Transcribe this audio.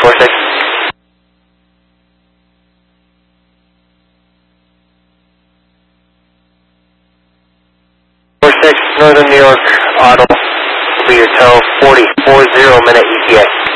46. 46, Northern New York, Auto, will be your tow, 40 minute ETA.